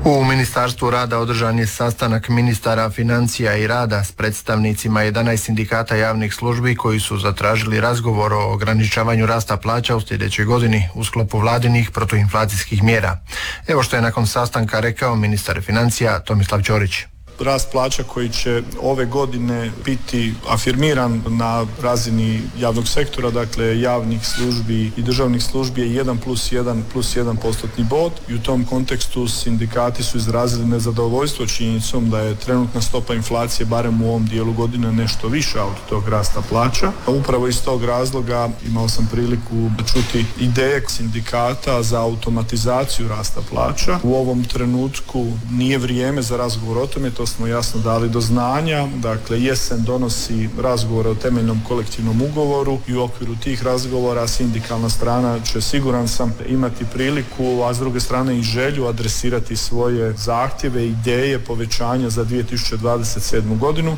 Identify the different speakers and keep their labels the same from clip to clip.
Speaker 1: U Ministarstvu rada održan je sastanak ministara financija i rada s predstavnicima 11 sindikata javnih službi koji su zatražili razgovor o ograničavanju rasta plaća u sljedećoj godini u sklopu vladinih protuinflacijskih mjera. Evo što je nakon sastanka rekao ministar financija Tomislav Ćorić.
Speaker 2: Rast plaća koji će ove godine biti afirmiran na razini javnog sektora, dakle javnih službi i državnih službi je 1+1 bod i u tom kontekstu sindikati su izrazili nezadovoljstvo činjenicom da je trenutna stopa inflacije barem u ovom dijelu godine nešto viša od tog rasta plaća. Upravo iz tog razloga imao sam priliku čuti ideje sindikata za automatizaciju rasta plaća. U ovom trenutku nije vrijeme za razgovor o tome, to smo jasno dali do znanja. Dakle, jesen donosi razgovore o temeljnom kolektivnom ugovoru i u okviru tih razgovora sindikalna strana će, siguran sam, imati priliku, a s druge strane i želju adresirati svoje zahtjeve, ideje povećanja za 2027. godinu.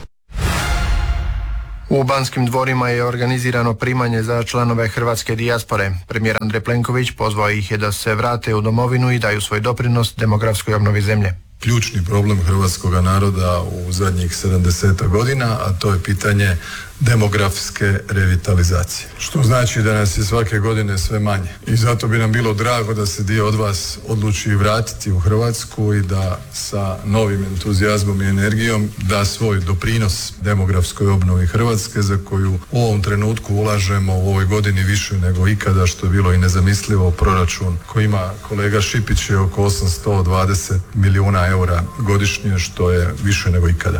Speaker 1: U Banskim dvorima je organizirano primanje za članove hrvatske dijaspore. Premijer Andrej Plenković pozvao ih je da se vrate u domovinu i daju svoj doprinos demografskoj obnovi zemlje.
Speaker 3: Ključni problem hrvatskoga naroda u zadnjih 70 godina, a to je pitanje demografske revitalizacije. Što znači da nas je svake godine sve manje. I zato bi nam bilo drago da se dio od vas odluči vratiti u Hrvatsku i da sa novim entuzijazmom i energijom da svoj doprinos demografskoj obnovi Hrvatske, za koju u ovom trenutku ulažemo u ovoj godini više nego ikada, što je bilo i nezamislivo. Proračun koji ima kolega Šipić je oko 820 milijuna eura godišnje, što je više nego ikada.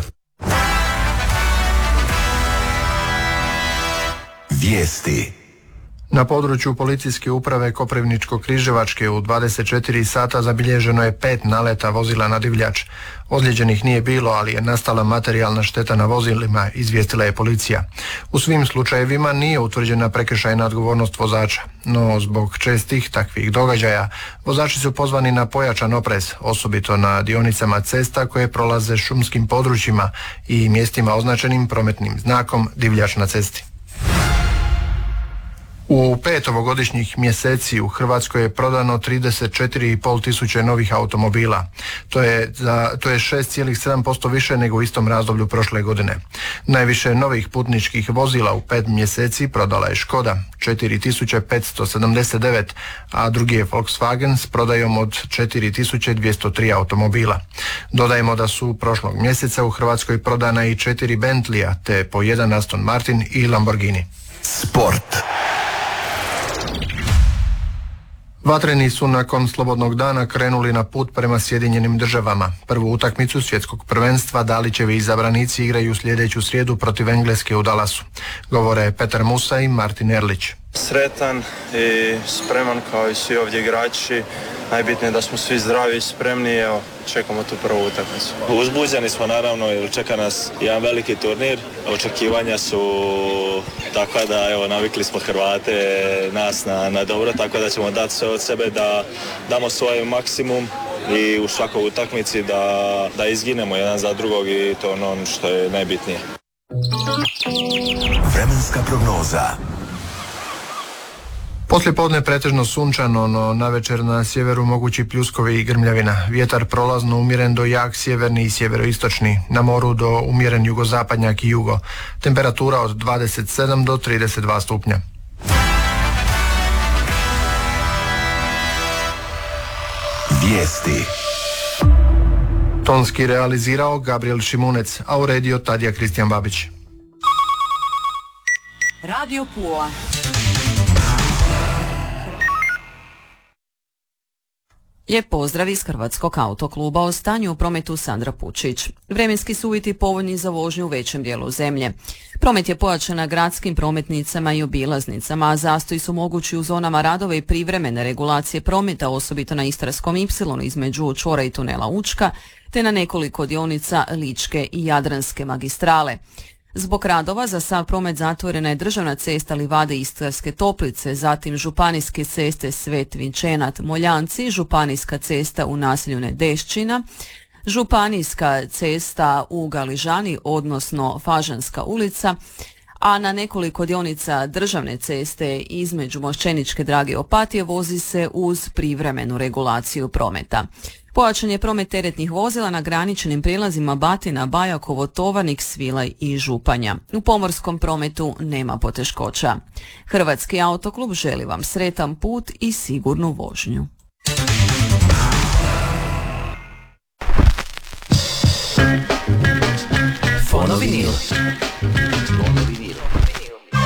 Speaker 1: Vijesti. Na području policijske uprave Koprivničko-Križevačke u 24 sata zabilježeno je 5 naleta vozila na divljač. Ozlijeđenih nije bilo, ali je nastala materijalna šteta na vozilima, izvijestila je policija. U svim slučajevima nije utvrđena prekršajna odgovornost vozača, no zbog čestih takvih događaja vozači su pozvani na pojačan oprez, osobito na dionicama cesta koje prolaze šumskim područjima i mjestima označenim prometnim znakom divljač na cesti. U 5 ovogodišnjih mjeseci u Hrvatskoj je prodano 34,5 tisuće novih automobila. To je 6,7% više nego u istom razdoblju prošle godine. Najviše novih putničkih vozila u 5 mjeseci prodala je Škoda, 4.579, a drugi je Volkswagen s prodajom od 4.203 automobila. Dodajemo da su prošlog mjeseca u Hrvatskoj prodana i 4 Bentleya, te po 1 Aston Martin i Lamborghini. Sport. Vatreni su nakon slobodnog dana krenuli na put prema Sjedinjenim Državama. Prvu utakmicu svjetskog prvenstva Dalićevi izabranici igraju sljedeću srijedu protiv Engleske u Dallasu. Govore Petar Musa i Martin Erlić.
Speaker 4: Sretan i spreman kao i svi ovdje igrači. Najbitnije je da smo svi zdravi i spremni, evo, čekamo tu prvu utakmicu.
Speaker 5: Uzbuđeni smo naravno jer čeka nas jedan veliki turnir. Očekivanja su takva da, evo, navikli smo Hrvate nas na dobro, tako da ćemo dati sve od sebe da damo svoj maksimum i u svakoj utakmici da izginemo jedan za drugog i to ono što je najbitnije.
Speaker 1: Vremenska prognoza. Poslijepodne pretežno sunčano, no navečer na sjeveru mogući pljuskovi i grmljavina. Vjetar prolazno umjeren do jak sjeverni i sjeveroistočni, na moru do umjeren jugozapadnjak i jugo. Temperatura od 27 do 32 stupnja. Vijesti. Tonski realizirao Gabriel Šimunec, a uredio Tadija Kristijan Babić.
Speaker 6: Radio Pula. Lijep pozdrav iz Hrvatskog autokluba. O stanju u prometu Sandra Pučić. Vremenski su uvjeti povoljni za vožnju u većem dijelu zemlje. Promet je pojačan na gradskim prometnicama i obilaznicama, a zastoji su mogući u zonama radova i privremene regulacije prometa, osobito na Istarskom Y između čvora i tunela Učka, te na nekoliko dionica Ličke i Jadranske magistrale. Zbog radova za sav promet zatvorena je državna cesta Livade Istarske Toplice, zatim županijske ceste Svet Vinčenat Moljanci, županijska cesta u naselju Nedešćina, županijska cesta u Galižani, odnosno Fažanska ulica, a na nekoliko dionica državne ceste između Mošćeničke Drage i Opatije vozi se uz privremenu regulaciju prometa. Pojačan je promet teretnih vozila na graničnim prijelazima Batina, Bajakovo, Tovarnik, Svilaj i Županja. U pomorskom prometu nema poteškoća. Hrvatski autoklub želi vam sretan put i sigurnu vožnju.
Speaker 7: Fonovinil.